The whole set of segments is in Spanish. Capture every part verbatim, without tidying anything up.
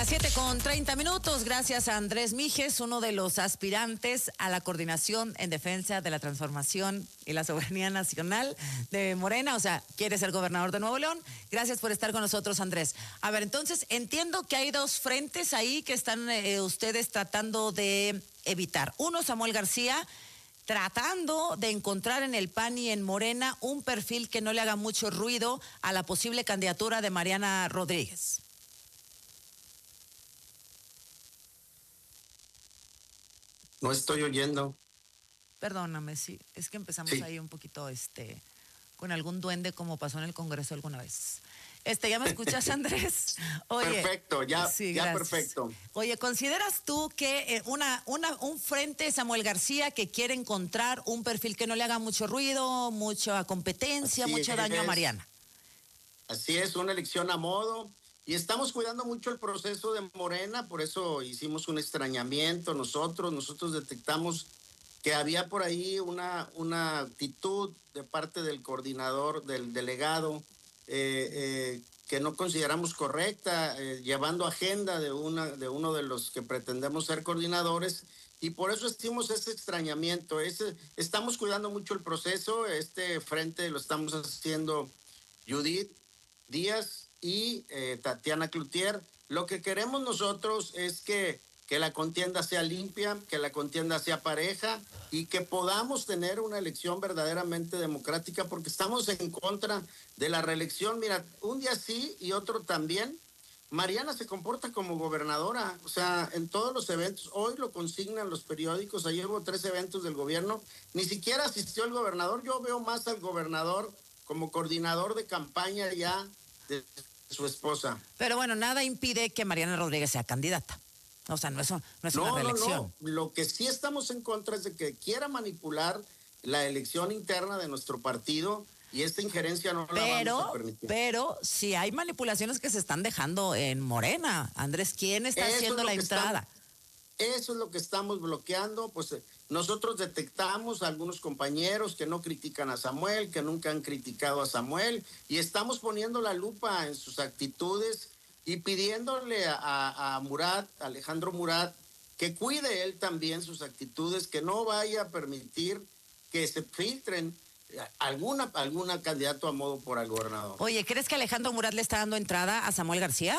Las siete con treinta minutos, gracias a Andrés Mijes, uno de los aspirantes a la coordinación en defensa de la transformación y la soberanía nacional de Morena, o sea, quiere ser gobernador de Nuevo León. Gracias por estar con nosotros, Andrés. A ver, entonces, entiendo que hay dos frentes ahí que están eh, ustedes tratando de evitar. Uno, Samuel García, tratando de encontrar en el P A N y en Morena un perfil que no le haga mucho ruido a la posible candidatura de Mariana Rodríguez. No estoy oyendo. Perdóname, sí, es que empezamos sí. ahí un poquito este con algún duende como pasó en el Congreso alguna vez. Este, ¿ya me escuchas, Andrés? Oye, perfecto, ya, sí, ya gracias. perfecto. Oye, ¿consideras tú que eh, una, una, un frente Samuel García que quiere encontrar un perfil que no le haga mucho ruido, mucha competencia, Así mucho es. daño a Mariana? Así es, una elección a modo. Y estamos cuidando mucho el proceso de Morena, por eso hicimos un extrañamiento nosotros. Nosotros detectamos que había por ahí una, una actitud de parte del coordinador, del delegado, eh, eh, que no consideramos correcta, eh, llevando agenda de, una, de uno de los que pretendemos ser coordinadores, y por eso hicimos ese extrañamiento. Ese, estamos cuidando mucho el proceso. Este frente lo estamos haciendo Judith Díaz y eh, Tatiana Cloutier. Lo que queremos nosotros es que, que la contienda sea limpia, que la contienda sea pareja y que podamos tener una elección verdaderamente democrática, porque estamos en contra de la reelección. Mira, un día sí y otro también. Mariana se comporta como gobernadora, o sea, en todos los eventos. Hoy lo consignan los periódicos. Ayer hubo tres eventos del gobierno, ni siquiera asistió el gobernador. Yo veo más al gobernador como coordinador de campaña ya de su esposa. Pero bueno, nada impide que Mariana Rodríguez sea candidata. O sea, no es, no es no, una reelección. No, no, lo que sí estamos en contra es de que quiera manipular la elección interna de nuestro partido, y esta injerencia no pero, la vamos a permitir. Pero si hay manipulaciones que se están dejando en Morena, Andrés, ¿quién está Eso haciendo la entrada? Estamos, eso es lo que estamos bloqueando. Pues nosotros detectamos a algunos compañeros que no critican a Samuel, que nunca han criticado a Samuel, y estamos poniendo la lupa en sus actitudes y pidiéndole a, a, a Murat, Alejandro Murat, que cuide él también sus actitudes, que no vaya a permitir que se filtren alguna, alguna candidato a modo por el gobernador. Oye, ¿crees que Alejandro Murat le está dando entrada a Samuel García?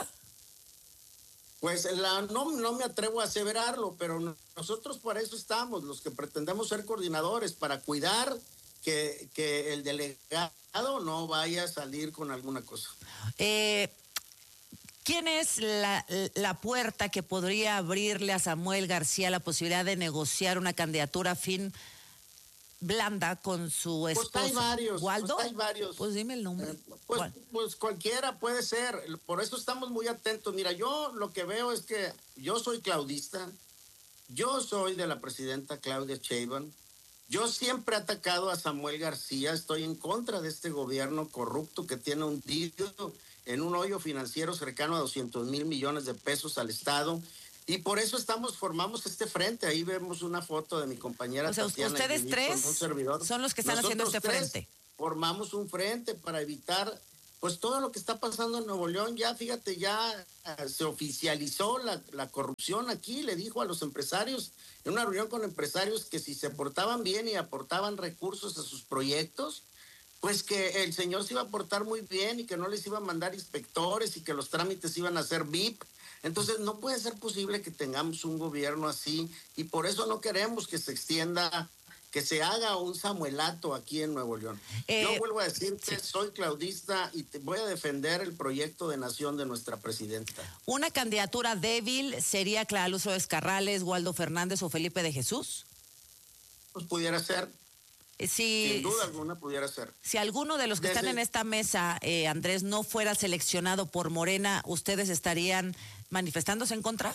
Pues la, no, no me atrevo a aseverarlo, pero nosotros para eso estamos, los que pretendemos ser coordinadores, para cuidar que, que el delegado no vaya a salir con alguna cosa. Eh, ¿Quién es la, la puerta que podría abrirle a Samuel García la posibilidad de negociar una candidatura fin blanda con su esposo? Pues hay varios. ¿Waldo? Pues hay varios. Pues dime el nombre. Eh, pues, pues cualquiera puede ser. Por eso estamos muy atentos. Mira, yo lo que veo es que yo soy claudista. Yo soy de la presidenta Claudia Sheinbaum. Yo siempre he atacado a Samuel García. Estoy en contra de este gobierno corrupto que tiene hundido en un hoyo financiero cercano a doscientos mil millones de pesos al Estado. Y por eso estamos, formamos este frente. Ahí vemos una foto de mi compañera. O sea, Tatiana, ustedes y tres un servidor. son los que están Nosotros haciendo este tres frente. Formamos un frente para evitar pues todo lo que está pasando en Nuevo León. Ya fíjate, ya uh, se oficializó la, la corrupción aquí. Le dijo a los empresarios en una reunión con empresarios que si se portaban bien y aportaban recursos a sus proyectos, pues que el señor se iba a portar muy bien y que no les iba a mandar inspectores y que los trámites iban a ser V I P. Entonces no puede ser posible que tengamos un gobierno así, y por eso no queremos que se extienda, que se haga un Samuelato aquí en Nuevo León. Eh, Yo vuelvo a decirte, sí. soy claudista y te voy a defender el proyecto de nación de nuestra presidenta. ¿Una candidatura débil sería Clara Luz Flores Carrales, Waldo Fernández o Felipe de Jesús? Pues pudiera ser. Si, Sin duda alguna pudiera ser. Si alguno de los que Desde... están en esta mesa, eh, Andrés, no fuera seleccionado por Morena, ¿ustedes estarían manifestándose en contra?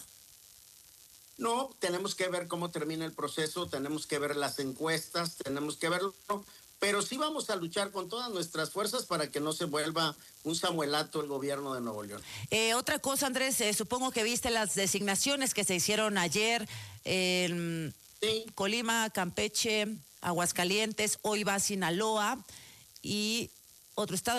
No, tenemos que ver cómo termina el proceso, tenemos que ver las encuestas, tenemos que verlo, pero sí vamos a luchar con todas nuestras fuerzas para que no se vuelva un Samuelato el gobierno de Nuevo León. Eh, otra cosa, Andrés, eh, supongo que viste las designaciones que se hicieron ayer en eh, sí. Colima, Campeche, Aguascalientes, hoy va Sinaloa y otro estado, que, y Guerrero, pero no les enseñaron las encuestas a los aspirantes.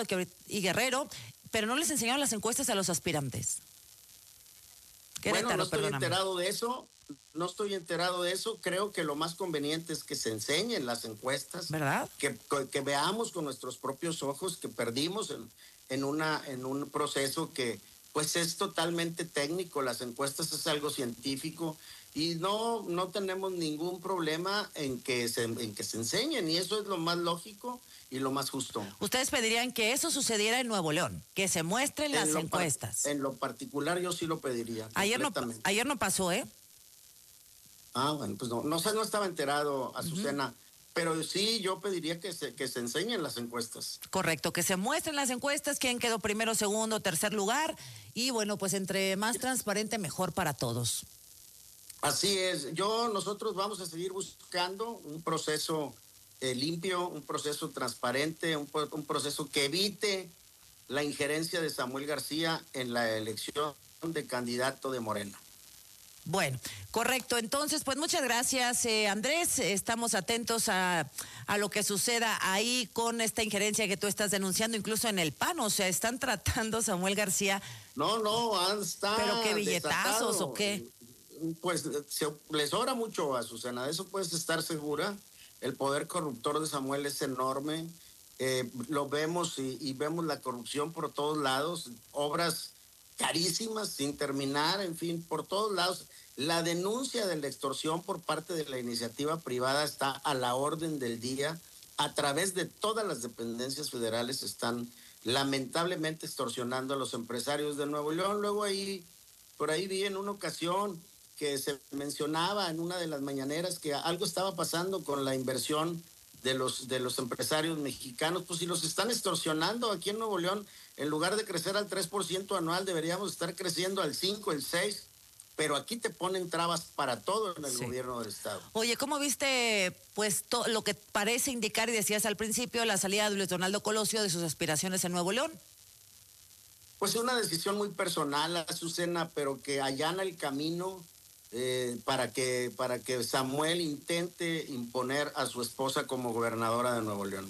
Querétaro, bueno, no estoy perdóname. enterado de eso, no estoy enterado de eso. Creo que lo más conveniente es que se enseñen las encuestas, ¿Verdad? que, que veamos con nuestros propios ojos que perdimos en, en, una, en un proceso que pues es totalmente técnico. Las encuestas es algo científico y no, no tenemos ningún problema en que, se, en que se enseñen, y eso es lo más lógico y lo más justo. Ustedes pedirían que eso sucediera en Nuevo León, que se muestren las en encuestas. Par, en lo particular yo sí lo pediría. Ayer no, ayer no pasó, ¿eh? Ah, bueno, pues no, no sé, no estaba enterado, Azucena, uh-huh. Pero sí yo pediría que se, que se enseñen las encuestas. Correcto, que se muestren las encuestas, quién quedó primero, segundo, tercer lugar, y bueno, pues entre más transparente, mejor para todos. Así es, yo, nosotros vamos a seguir buscando un proceso eh, limpio, un proceso transparente, un, un proceso que evite la injerencia de Samuel García en la elección de candidato de Morena. Bueno, correcto. Entonces, pues muchas gracias, eh, Andrés. Estamos atentos a, a lo que suceda ahí con esta injerencia que tú estás denunciando, incluso en el P A N. O sea, están tratando Samuel García. No, no, está. ¿Pero qué billetazos desatado. O qué? Pues se, les sobra mucho, Azucena, de eso puedes estar segura. El poder corruptor de Samuel es enorme. Eh, lo vemos y, y vemos la corrupción por todos lados, obras carísimas sin terminar, en fin, por todos lados. La denuncia de la extorsión por parte de la iniciativa privada está a la orden del día. A través de todas las dependencias federales están lamentablemente extorsionando a los empresarios de Nuevo León. Luego ahí, por ahí vi en una ocasión que se mencionaba en una de las mañaneras que algo estaba pasando con la inversión de los, de los empresarios mexicanos. Pues si los están extorsionando aquí en Nuevo León, en lugar de crecer al tres por ciento anual, deberíamos estar creciendo al cinco, el seis, pero aquí te ponen trabas para todo en el sí. gobierno del estado. Oye, ¿cómo viste pues to, lo que parece indicar, y decías al principio, la salida de Luis Donaldo Colosio de sus aspiraciones en Nuevo León? Pues es una decisión muy personal, Azucena, pero que allana el camino eh, para que, para que Samuel intente imponer a su esposa como gobernadora de Nuevo León.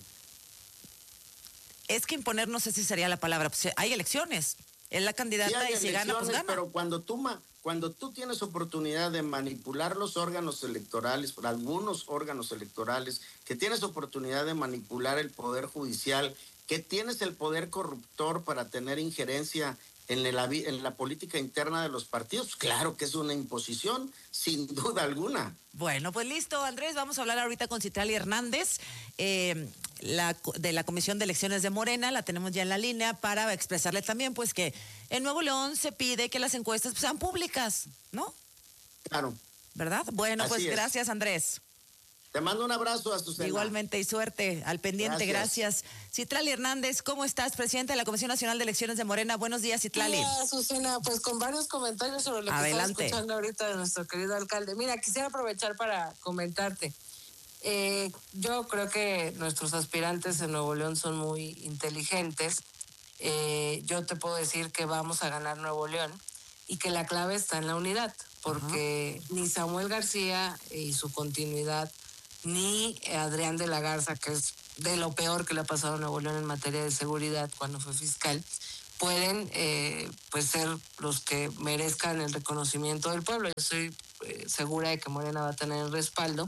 Es que imponer, no sé si sería la palabra, pues hay elecciones, es la candidata sí, y si gana, pues gana. Pero cuando tú, cuando tú tienes oportunidad de manipular los órganos electorales, algunos órganos electorales, que tienes oportunidad de manipular el poder judicial, que tienes el poder corruptor para tener injerencia en la, en la política interna de los partidos, claro que es una imposición, sin duda alguna. Bueno, pues listo, Andrés, vamos a hablar ahorita con Citlali Hernández, eh, la, de la Comisión de Elecciones de Morena, la tenemos ya en la línea para expresarle también pues que en Nuevo León se pide que las encuestas pues, sean públicas, ¿no? Claro. ¿Verdad? Bueno, Así pues es. Gracias, Andrés. Te mando un abrazo, Azucena. Igualmente y suerte al pendiente, gracias. gracias. Citlali Hernández, ¿cómo estás? Presidenta de la Comisión Nacional de Elecciones de Morena. Buenos días, Citlali. Hola, Azucena, pues con varios comentarios sobre lo que Adelante. estaba escuchando ahorita de nuestro querido alcalde. Mira, quisiera aprovechar para comentarte. Eh, yo creo que nuestros aspirantes en Nuevo León son muy inteligentes. Eh, yo te puedo decir que vamos a ganar Nuevo León y que la clave está en la unidad, porque uh-huh. ni Samuel García y su continuidad, ni Adrián de la Garza, que es de lo peor que le ha pasado a Nuevo León en materia de seguridad cuando fue fiscal, pueden eh, pues ser los que merezcan el reconocimiento del pueblo. Yo estoy eh, segura de que Morena va a tener el respaldo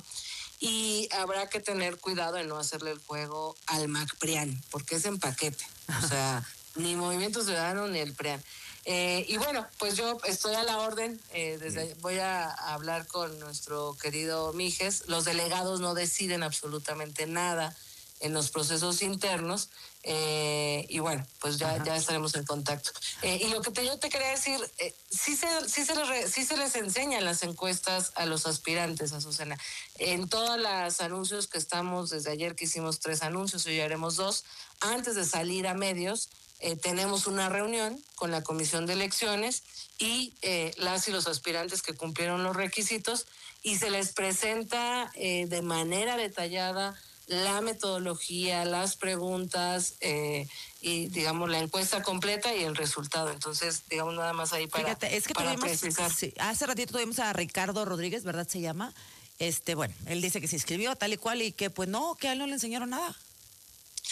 y habrá que tener cuidado de no hacerle el juego al MacPrián, porque es en paquete, o sea, ni Movimiento Ciudadano ni el PRIAN. Eh, y bueno, pues yo estoy a la orden, eh, desde, voy a, a hablar con nuestro querido Mijes. Los delegados no deciden absolutamente nada en los procesos internos, eh, y bueno, pues ya, ya estaremos en contacto. Eh, y lo que te, yo te quería decir, eh, sí, se, sí, se les, sí se les enseñan las encuestas a los aspirantes, Azucena. En todos los anuncios que estamos, desde ayer que hicimos tres anuncios, hoy haremos dos, antes de salir a medios, Eh, tenemos una reunión con la Comisión de Elecciones y eh, las y los aspirantes que cumplieron los requisitos y se les presenta eh, de manera detallada la metodología, las preguntas eh, y, digamos, la encuesta completa y el resultado. Entonces, digamos, nada más ahí para, Fíjate, es que para tuvimos, precisar. Sí, hace ratito tuvimos a Ricardo Rodríguez, ¿verdad se llama? Este, bueno, él dice que se inscribió tal y cual y que pues no, que a él no le enseñaron nada.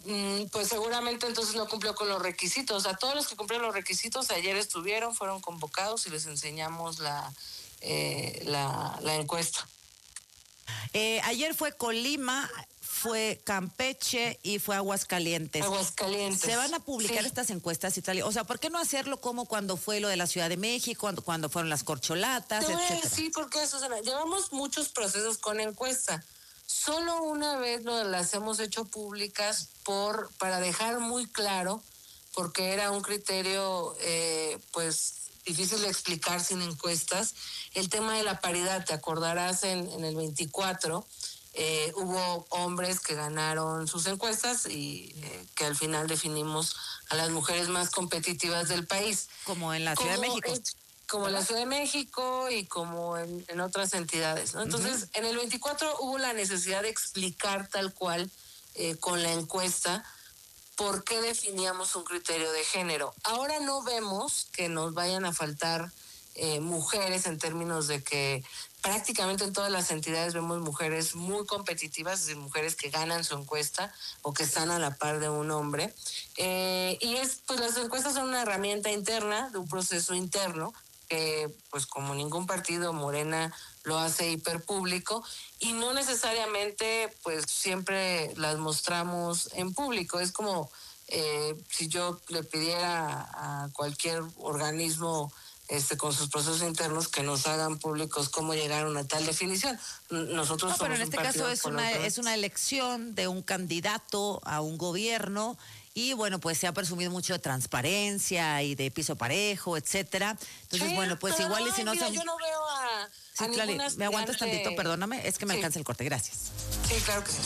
pues seguramente entonces no cumplió con los requisitos. O sea, todos los que cumplieron los requisitos ayer estuvieron, fueron convocados y les enseñamos la, eh, la, la encuesta. Eh, ayer fue Colima, fue Campeche y fue Aguascalientes. Aguascalientes. ¿Se van a publicar sí. estas encuestas y tal? O sea, ¿por qué no hacerlo como cuando fue lo de la Ciudad de México, cuando, cuando fueron las corcholatas, Te voy a etcétera? decir por qué, Susana. Llevamos muchos procesos con encuesta. Solo una vez lo, las hemos hecho públicas por para dejar muy claro, porque era un criterio, eh, pues, difícil de explicar sin encuestas, el tema de la paridad. Te acordarás en, en el veinticuatro, eh, hubo hombres que ganaron sus encuestas y eh, que al final definimos a las mujeres más competitivas del país. Como en la Ciudad de México. Es, como en la Ciudad de México y como en, en otras entidades, ¿no? Entonces, uh-huh. en el veinticuatro hubo la necesidad de explicar tal cual, eh, con la encuesta, por qué definíamos un criterio de género. Ahora no vemos que nos vayan a faltar eh, mujeres en términos de que prácticamente en todas las entidades vemos mujeres muy competitivas, es decir, mujeres que ganan su encuesta o que están a la par de un hombre. Eh, y es, pues las encuestas son una herramienta interna de un proceso interno que, pues como ningún partido, Morena lo hace hiperpúblico y no necesariamente, pues siempre las mostramos en público. Es como eh, si yo le pidiera a cualquier organismo este con sus procesos internos que nos hagan públicos cómo llegaron a tal definición. Nosotros no, somos pero en este caso es una, es una elección de un candidato a un gobierno. Y bueno, pues se ha presumido mucho de transparencia y de piso parejo, etcétera. Entonces, sí, bueno, pues igual no, y si no mira, son... yo no veo a, sí, a Clary, ninguna ¿me aguantas tantito? Perdóname, es que me sí. alcanza el corte, gracias. Sí, claro que sí.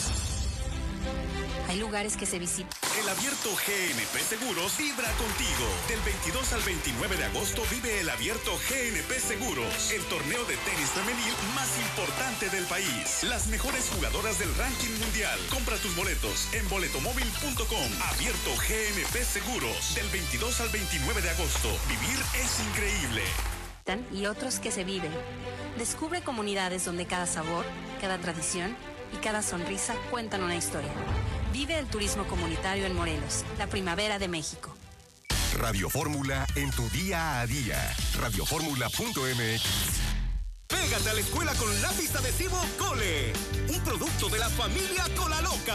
Hay lugares que se visitan. El Abierto G N P Seguros vibra contigo. Del veintidós al veintinueve de agosto vive el Abierto G N P Seguros, el torneo de tenis femenil más importante del país. Las mejores jugadoras del ranking mundial. Compra tus boletos en boletomóvil punto com. Abierto G N P Seguros. Del veintidós al veintinueve de agosto. Vivir es increíble. Y otros que se viven. Descubre comunidades donde cada sabor, cada tradición y cada sonrisa cuentan una historia. Vive el turismo comunitario en Morelos, la primavera de México. Radio Fórmula en tu día a día. radio fórmula punto m x. Pégate a la escuela con lápiz adhesivo Cole, un producto de la familia Cola Loca.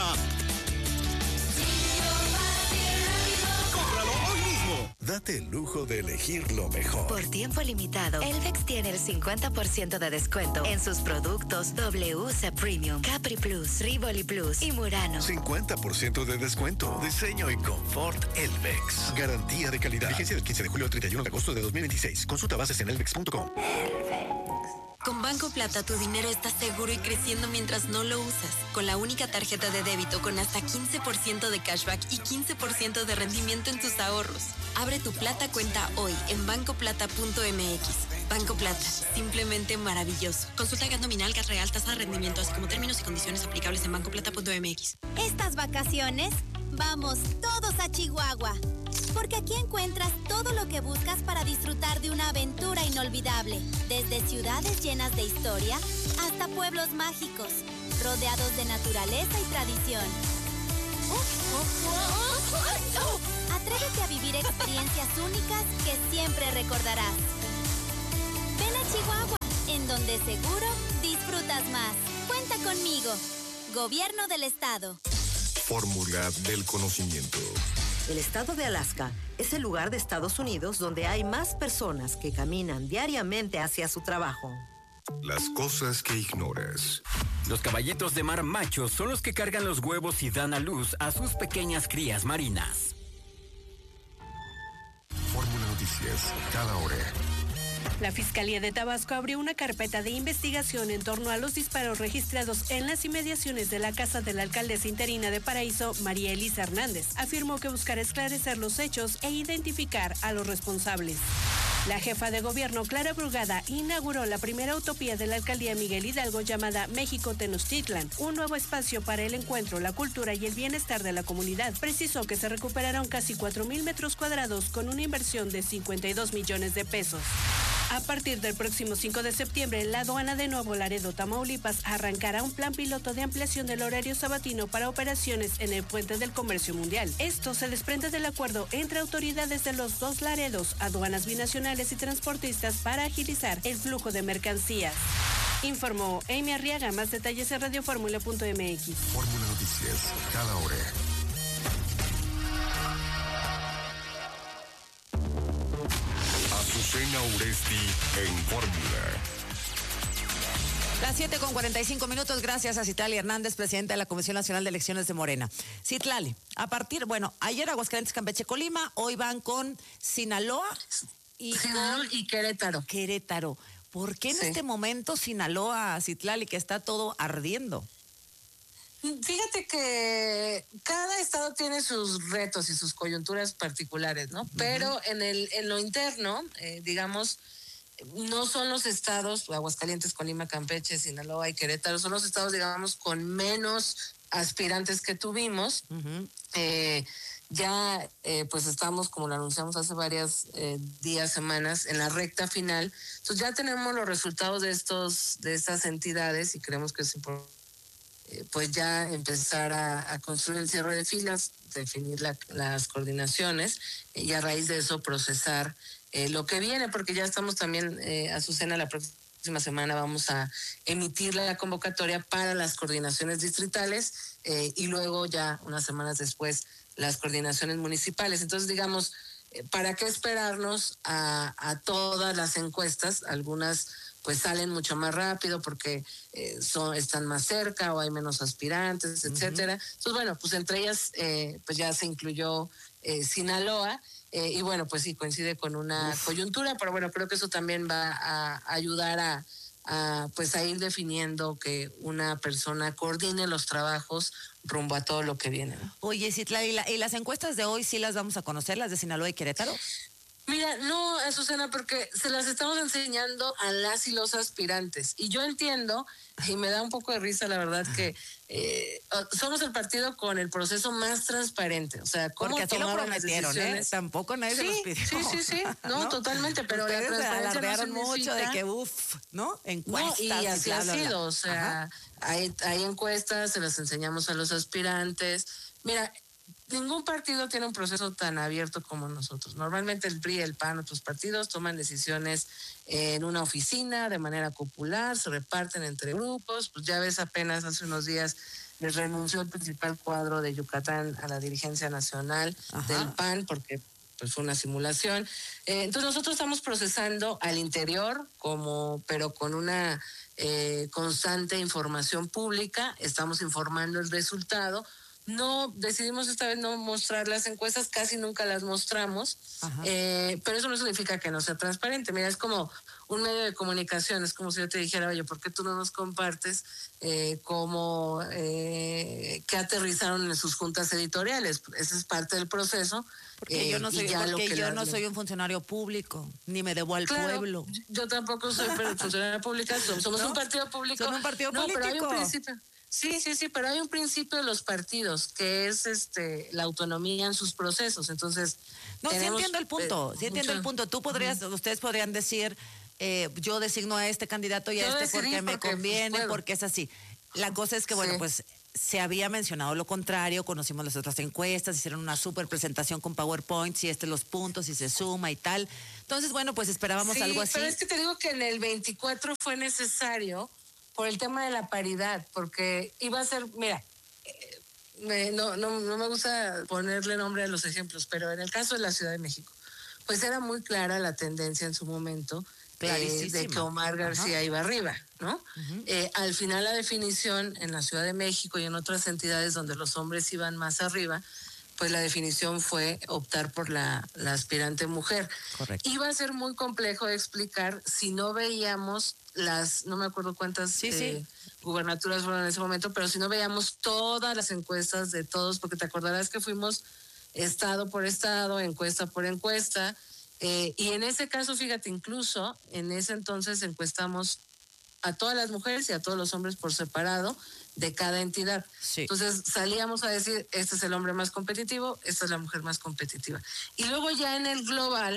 Cómpralo hoy mismo. Date el lujo de elegir lo mejor. Por tiempo limitado, Elvex tiene el cincuenta por ciento de descuento en sus productos W C Premium, Capri Plus, Rivoli Plus y Murano. cincuenta por ciento de descuento. Diseño y confort Elvex. Garantía de calidad. Vigencia del quince de julio al treinta y uno de agosto de dos mil veintiséis. Consulta bases en elvex punto com. Con Banco Plata tu dinero está seguro y creciendo mientras no lo usas. Con la única tarjeta de débito con hasta quince por ciento de cashback y quince por ciento de rendimiento en tus ahorros. Abre tu Plata cuenta hoy en banco plata punto m x. Banco Plata, simplemente maravilloso. Consulta gas nominal, gas real, tasa de rendimiento, así como términos y condiciones aplicables en banco plata punto m x. Estas vacaciones, vamos todos a Chihuahua. Porque aquí encuentras todo lo que buscas para disfrutar de una aventura inolvidable. Desde ciudades llenas de historia hasta pueblos mágicos, rodeados de naturaleza y tradición. Atrévete a vivir experiencias únicas que siempre recordarás. Ven a Chihuahua, en donde seguro disfrutas más. Cuenta conmigo. Gobierno del Estado. Fórmula del conocimiento. El estado de Alaska es el lugar de Estados Unidos donde hay más personas que caminan diariamente hacia su trabajo. Las cosas que ignoras. Los caballitos de mar machos son los que cargan los huevos y dan a luz a sus pequeñas crías marinas. Fórmula Noticias, cada hora. La Fiscalía de Tabasco abrió una carpeta de investigación en torno a los disparos registrados en las inmediaciones de la casa de la alcaldesa interina de Paraíso, María Elisa Hernández. Afirmó que buscará esclarecer los hechos e identificar a los responsables. La jefa de gobierno, Clara Brugada, inauguró la primera utopía de la alcaldía Miguel Hidalgo llamada México Tenochtitlan, un nuevo espacio para el encuentro, la cultura y el bienestar de la comunidad. Precisó que se recuperaron casi cuatro mil metros cuadrados con una inversión de cincuenta y dos millones de pesos. A partir del próximo cinco de septiembre, la aduana de Nuevo Laredo, Tamaulipas, arrancará un plan piloto de ampliación del horario sabatino para operaciones en el Puente del Comercio Mundial. Esto se desprende del acuerdo entre autoridades de los dos Laredos, aduanas binacionales y transportistas para agilizar el flujo de mercancías. Informó Amy Arriaga. Más detalles en radio fórmula punto m x. Fórmula Noticias, cada hora. Azucena Uresti en Fórmula. Las siete con cuarenta y cinco minutos, gracias a Citlali Hernández, presidenta de la Comisión Nacional de Elecciones de Morena. Citlali, a partir, bueno, ayer Aguascalientes, Campeche, Colima, hoy van con Sinaloa y, Sinaloa con y Querétaro. Querétaro. ¿Por qué en Sí. este momento Sinaloa, Citlali, que está todo ardiendo? Fíjate que cada estado tiene sus retos y sus coyunturas particulares, ¿no? Uh-huh. Pero en el en lo interno, eh, digamos, no son los estados, Aguascalientes, Colima, Campeche, Sinaloa y Querétaro, son los estados, digamos, con menos aspirantes que tuvimos. Uh-huh. Eh, ya, eh, pues estamos, como lo anunciamos hace varios eh, días, semanas, en la recta final. Entonces ya tenemos los resultados de estos de estas entidades y creemos que es importante pues ya empezar a, a construir el cierre de filas, definir la, las coordinaciones y a raíz de eso procesar eh, lo que viene, porque ya estamos también, eh, Azucena, la próxima semana vamos a emitir la convocatoria para las coordinaciones distritales eh, y luego ya unas semanas después las coordinaciones municipales. Entonces, digamos, eh, ¿para qué esperarnos a, a todas las encuestas? Algunas pues salen mucho más rápido porque eh, son están más cerca o hay menos aspirantes, etcétera. Uh-huh. Entonces, bueno, pues entre ellas eh, pues ya se incluyó eh, Sinaloa eh, y bueno, pues sí, coincide con una Uf. coyuntura, pero bueno, creo que eso también va a ayudar a, a pues a ir definiendo que una persona coordine los trabajos rumbo a todo lo que viene, ¿no? Oye, Citlali, ¿y, la, ¿y las encuestas de hoy sí las vamos a conocer, las de Sinaloa y Querétaro? Mira, no, Azucena, porque se las estamos enseñando a las y los aspirantes. Y yo entiendo, y me da un poco de risa, la verdad, que eh, somos el partido con el proceso más transparente. O sea, ¿cómo porque así lo prometieron, ¿eh? Tampoco nadie sí, se los pidió. Sí, sí, sí, no, ¿no? Totalmente, pero ustedes la transparencia alardearon no mucho de que, uff, ¿no? Encuestas. No, y así bla, ha bla, sido, bla. o sea, hay, hay encuestas, se las enseñamos a los aspirantes. Mira, ningún partido tiene un proceso tan abierto como nosotros. Normalmente el P R I, el P A N, otros partidos toman decisiones en una oficina de manera popular, se reparten entre grupos. Pues ya ves, apenas hace unos días les renunció el principal cuadro de Yucatán a la dirigencia nacional Ajá. del P A N porque pues fue una simulación. Eh, entonces nosotros estamos procesando al interior, como pero con una eh, constante información pública, estamos informando el resultado. No, decidimos esta vez no mostrar las encuestas, casi nunca las mostramos, eh, pero eso no significa que no sea transparente. Mira, es como un medio de comunicación, es como si yo te dijera, oye, ¿por qué tú no nos compartes eh, cómo, eh, qué aterrizaron en sus juntas editoriales? Ese es parte del proceso. Porque eh, yo no soy, porque yo no soy un funcionario público, ni me debo al claro, pueblo. Yo tampoco soy funcionaria pública, somos ¿no? un partido público. Son un partido no, político. Pero hay un principio. Sí, sí, sí, pero hay un principio de los partidos que es este la autonomía en sus procesos. Entonces, no, sí entiendo el punto, sí entiendo mucho, el punto. Tú podrías, uh-huh. ustedes podrían decir, eh, yo designo a este candidato y a yo este porque me porque, conviene, pues, porque es así. La cosa es que, bueno, sí. pues se había mencionado lo contrario, conocimos las otras encuestas, hicieron una súper presentación con PowerPoint, y este los puntos y se suma y tal. Entonces, bueno, pues esperábamos sí, algo así. Pero es que te digo que en el veinticuatro fue necesario por el tema de la paridad, porque iba a ser, mira, eh, me, no, no, no me gusta ponerle nombre a los ejemplos, pero en el caso de la Ciudad de México, pues era muy clara la tendencia en su momento eh, de que Omar García Ajá. iba arriba, ¿no? Uh-huh. Eh, al final la definición en la Ciudad de México y en otras entidades donde los hombres iban más arriba, pues la definición fue optar por la, la aspirante mujer. Correcto. Iba a ser muy complejo de explicar si no veíamos las, no me acuerdo cuántas sí, eh, sí. gubernaturas fueron en ese momento, pero si no veíamos todas las encuestas de todos, porque te acordarás que fuimos estado por estado, encuesta por encuesta, eh, y en ese caso, fíjate, incluso en ese entonces encuestamos a todas las mujeres y a todos los hombres por separado de cada entidad. Sí. Entonces salíamos a decir, este es el hombre más competitivo, esta es la mujer más competitiva. Y luego ya en el global,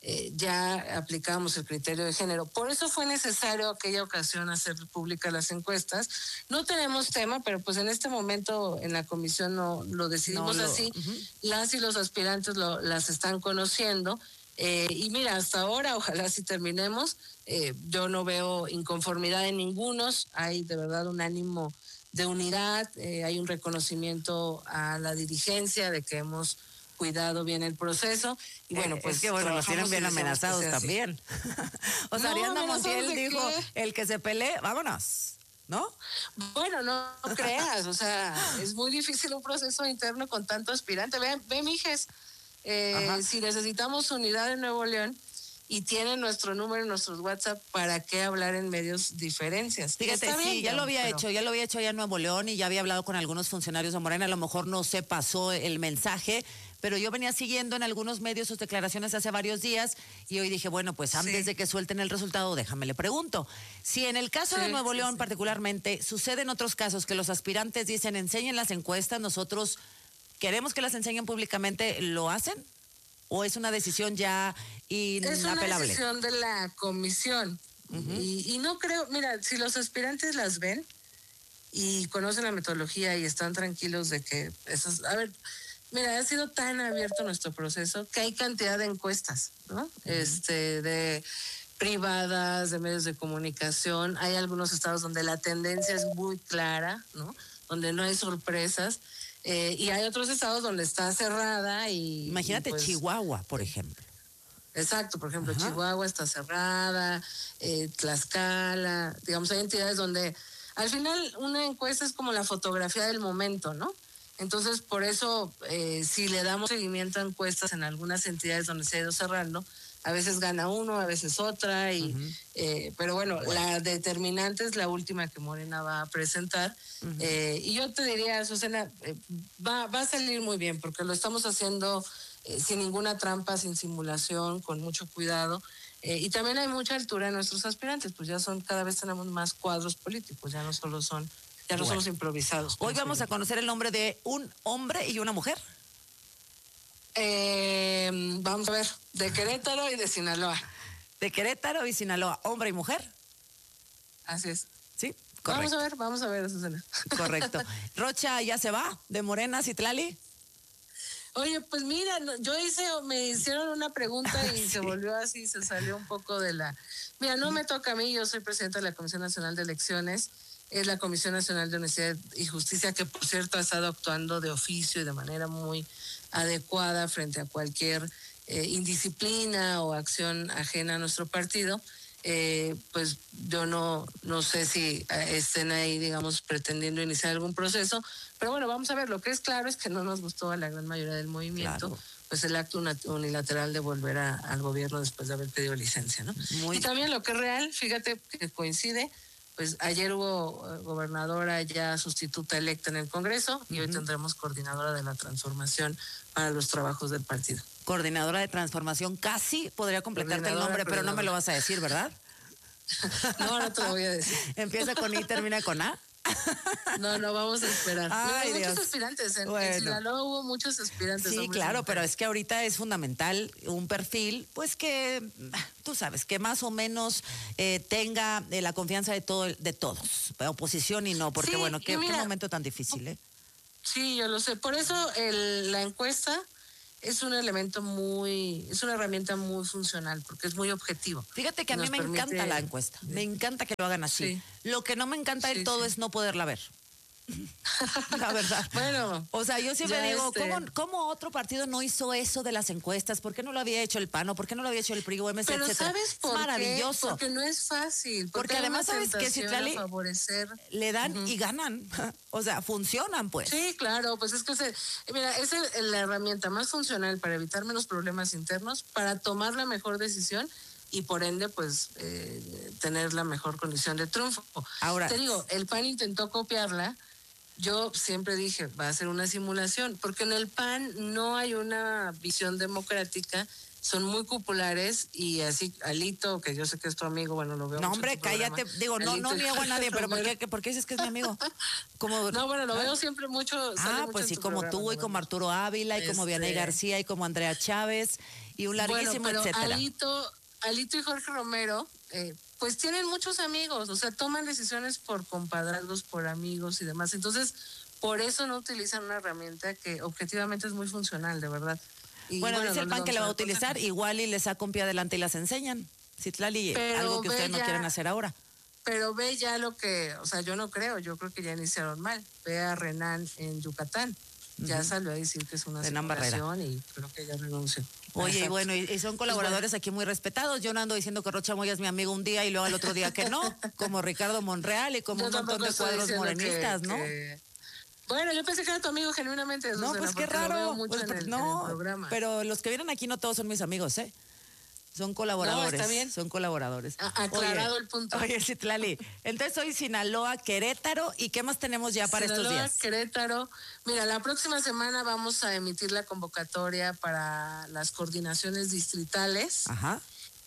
eh, ya aplicamos el criterio de género. Por eso fue necesario aquella ocasión hacer públicas las encuestas. No tenemos tema, pero pues en este momento en la comisión no lo decidimos no lo, así. Uh-huh. Las y los aspirantes lo, las están conociendo. Eh, y mira, hasta ahora, ojalá si terminemos, eh, yo no veo inconformidad en ningunos. Hay de verdad un ánimo de unidad, eh, hay un reconocimiento a la dirigencia de que hemos cuidado bien el proceso y bueno, pues es que bueno, nos tienen bien amenazados también. O sea, no, Ariadna Montiel dijo, qué? El que se pelee, vámonos, ¿no? Bueno, no, no creas, o sea, es muy difícil un proceso interno con tanto aspirante. Ve, ve mijes, eh, si necesitamos unidad en Nuevo León y tienen nuestro número y nuestros WhatsApp, ¿para qué hablar en medios diferencias? Fíjate, sí, bien, ya lo había pero... hecho, ya lo había hecho allá en Nuevo León y ya había hablado con algunos funcionarios de Morena, a lo mejor no se pasó el mensaje, pero yo venía siguiendo en algunos medios sus declaraciones hace varios días y hoy dije, bueno, pues antes sí. de que suelten el resultado, déjame le pregunto. Si en el caso sí, de Nuevo sí, León sí. particularmente, sucede en otros casos que los aspirantes dicen, enseñen las encuestas, nosotros queremos que las enseñen públicamente, ¿lo hacen? ¿O es una decisión ya inapelable? Es una decisión de la comisión. Uh-huh. Y, y no creo, mira, si los aspirantes las ven y conocen la metodología y están tranquilos de que esas, a ver, mira, ha sido tan abierto nuestro proceso que hay cantidad de encuestas, ¿no? Uh-huh. Este, de privadas, de medios de comunicación. Hay algunos estados donde la tendencia es muy clara, ¿no? Donde no hay sorpresas. Eh, y hay otros estados donde está cerrada y... Imagínate y pues, Chihuahua, por ejemplo. Exacto, por ejemplo, Ajá. Chihuahua está cerrada, eh, Tlaxcala, digamos, hay entidades donde al final una encuesta es como la fotografía del momento, ¿no? Entonces, por eso, eh, si le damos seguimiento a encuestas en algunas entidades donde se ha ido cerrando, a veces gana uno, a veces otra, y uh-huh. eh, pero bueno, bueno, la determinante es la última que Morena va a presentar. Uh-huh. Eh, y yo te diría, Susana, eh, va, va a salir muy bien, porque lo estamos haciendo eh, sin ninguna trampa, sin simulación, con mucho cuidado. Eh, y también hay mucha altura en nuestros aspirantes, pues ya son, cada vez tenemos más cuadros políticos, ya no solo son, ya no bueno. somos improvisados. Hoy vamos a conocer el nombre de un hombre y una mujer. Eh, vamos a ver, de Querétaro y de Sinaloa. De Querétaro y Sinaloa, hombre y mujer. Así es. Sí, correcto. Vamos a ver, vamos a ver, Susana. Correcto. Rocha ya se va de Morena, Citlali. Oye, pues mira, yo hice, me hicieron una pregunta y sí. se volvió así, se salió un poco de la... Mira, no me toca a mí, yo soy presidenta de la Comisión Nacional de Elecciones, es la Comisión Nacional de Honestidad y Justicia, que por cierto ha estado actuando de oficio y de manera muy adecuada frente a cualquier eh, indisciplina o acción ajena a nuestro partido. Eh, pues yo no, no sé si estén ahí, digamos, pretendiendo iniciar algún proceso, pero bueno, vamos a ver. Lo que es claro es que no nos gustó a la gran mayoría del movimiento, claro. pues el acto unilateral de volver a, al gobierno después de haber pedido licencia, ¿no? Muy... Y también lo que es real, fíjate que coincide, pues ayer hubo eh, gobernadora ya sustituta electa en el Congreso y uh-huh. hoy tendremos coordinadora de la transformación para los trabajos del partido. Coordinadora de transformación, casi podría completarte el nombre, pero no me lo vas a decir, ¿verdad? No, no te lo voy a decir. ¿Empieza con I y termina con A? No, no, vamos a esperar. Ay, Hubo Dios. muchos aspirantes, en, bueno. en Sinaloa hubo muchos aspirantes. Sí, claro, pero es que ahorita es fundamental un perfil, pues que, tú sabes, que más o menos eh, tenga eh, la confianza de todo, de todos, oposición y no, porque sí, bueno, qué, mira, qué momento tan difícil, ¿eh? Sí, yo lo sé, por eso el, la encuesta es un elemento muy, es una herramienta muy funcional, porque es muy objetivo. Fíjate que a mí me permite... encanta la encuesta, me encanta que lo hagan así. Sí. Lo que no me encanta del sí, todo sí. es no poderla ver. La verdad. Bueno. O sea, yo siempre digo, este... ¿cómo, ¿cómo otro partido no hizo eso de las encuestas? ¿Por qué no lo había hecho el P A N? ¿O por qué no lo había hecho el P R I o M C? Pero etcétera? ¿sabes por es maravilloso. Qué? Porque no es fácil. Porque, porque además, ¿sabes qué, Citlali? Favorecer. Le dan uh-huh. y ganan. O sea, funcionan, pues. Sí, claro. Pues es que, se, mira, es el, la herramienta más funcional para evitar menos problemas internos, para tomar la mejor decisión y por ende, pues, eh, tener la mejor condición de triunfo. Ahora. Te digo, el P A N intentó copiarla. Yo siempre dije, va a ser una simulación, porque en el P A N no hay una visión democrática, son muy populares y así Alito, que yo sé que es tu amigo, bueno, lo veo No, mucho hombre, en tu programa. cállate. Digo, no, Alito no y niego a nadie, Jorge pero ¿por Romero. qué, ¿por qué dices que es mi amigo? Como, No, bueno, lo veo siempre mucho. sale Ah, mucho pues en sí, tu como programa, tú y ¿no? como Arturo Ávila y como Este- Vianey García y como Andrea Chávez y un larguísimo bueno, pero etcétera. Alito, Alito y Jorge Romero, eh, pues tienen muchos amigos, o sea, toman decisiones por compadrazgos, por amigos y demás. Entonces, por eso no utilizan una herramienta que objetivamente es muy funcional, de verdad. Y Bueno, dice no el les PAN que la va a vamos dar utilizar, igual y le saca un pie adelante y las enseñan. Citlali, Pero algo que ustedes no Bella- quieren hacer ahora. Pero ve ya lo que, o sea, yo no creo, yo creo que ya iniciaron mal. Ve a Renan en Yucatán. Ya Ujú. salió a decir que es una Renan Barrera. simulación y creo que ya renunció. Oye, y Exacto. bueno, y, y son colaboradores aquí muy respetados. Yo no ando diciendo que Rocha Moya es mi amigo un día y luego al otro día que no, como Ricardo Monreal y como Yo un montón tampoco de estoy cuadros diciendo que- morenistas, ¿no? que- Bueno, yo pensé que era tu amigo genuinamente. No, Susana, pues qué porque lo veo raro. mucho Pues, en el- en no, el programa. pero los que vienen aquí no todos son mis amigos, ¿eh? Son colaboradores. No, está bien. Son colaboradores. A- aclarado Oye, el punto. Oye, Citlali, entonces hoy Sinaloa, Querétaro, ¿y qué más tenemos ya para estos Sinaloa, días? Querétaro. Mira, la próxima semana vamos a emitir la convocatoria para las coordinaciones distritales. Ajá.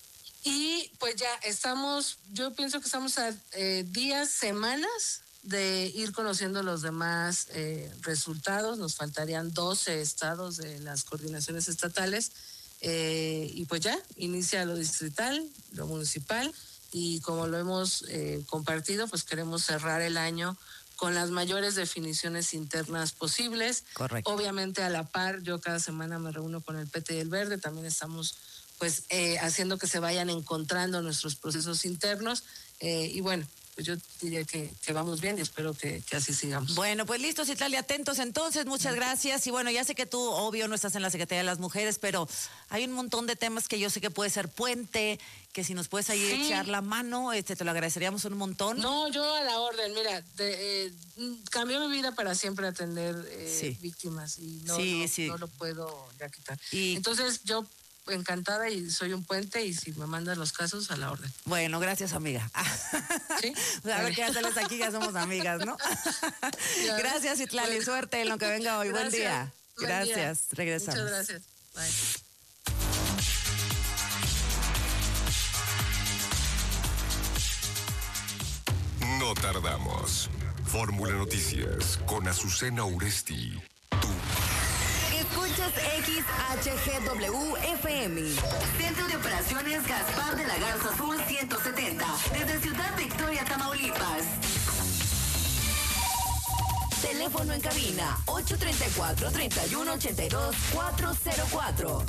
Y pues ya estamos, yo pienso que estamos a eh, días, semanas de ir conociendo los demás eh, resultados. Nos faltarían doce estados de las coordinaciones estatales. Eh, y pues ya, inicia lo distrital, lo municipal, y como lo hemos eh, compartido, pues queremos cerrar el año con las mayores definiciones internas posibles. Correcto. Obviamente a la par, yo cada semana me reúno con el P T y el Verde, también estamos pues eh, haciendo que se vayan encontrando nuestros procesos internos, eh, y bueno, pues yo diría que, que vamos bien y espero que, que así sigamos. Bueno, pues listo, Citlali, atentos entonces, muchas gracias. Y bueno, ya sé que tú, obvio, no estás en la Secretaría de las Mujeres, pero hay un montón de temas que yo sé que puede ser puente, que si nos puedes ahí Sí. echar la mano, este, te lo agradeceríamos un montón. No, yo a la orden, mira, de, eh, cambió mi vida para siempre atender eh, Sí. víctimas y no, Sí, no, sí. no lo puedo ya quitar. Y- Entonces yo encantada y soy un puente y si me mandan los casos, a la orden. Bueno, gracias, amiga. ¿Sí? Ahora que hacerles aquí, ya somos amigas, ¿no? Ya. Gracias, Citlali, Bueno. suerte en lo que venga hoy. Buen Gracias. día. Buen Gracias, día. regresamos. Muchas gracias. Bye. No tardamos. Fórmula Noticias con Azucena Uresti. Escuchas X H G W F M. Centro de Operaciones Gaspar de la Garza Azul ciento setenta. Desde Ciudad Victoria, Tamaulipas. Teléfono en cabina ocho tres cuatro, tres uno ocho dos, cuatro cero cuatro.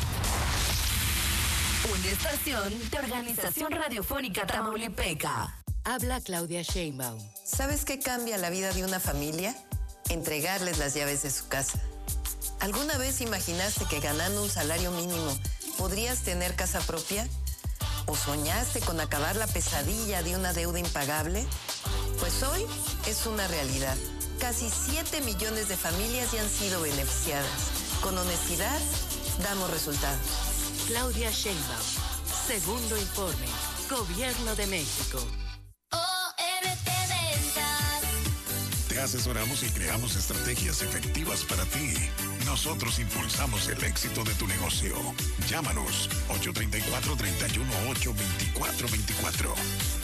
Una estación de Organización Radiofónica Tamaulipeca. Habla Claudia Sheinbaum. ¿Sabes qué cambia la vida de una familia? Entregarles las llaves de su casa. ¿Alguna vez imaginaste que ganando un salario mínimo podrías tener casa propia? ¿O soñaste con acabar la pesadilla de una deuda impagable? Pues hoy es una realidad. Casi siete millones de familias ya han sido beneficiadas. Con honestidad, damos resultados. Claudia Sheinbaum. Segundo informe. Gobierno de México. O R T Ventas. Te asesoramos y creamos estrategias efectivas para ti. Nosotros impulsamos el éxito de tu negocio. Llámanos ocho tres cuatro, tres uno ocho, dos cuatro dos cuatro.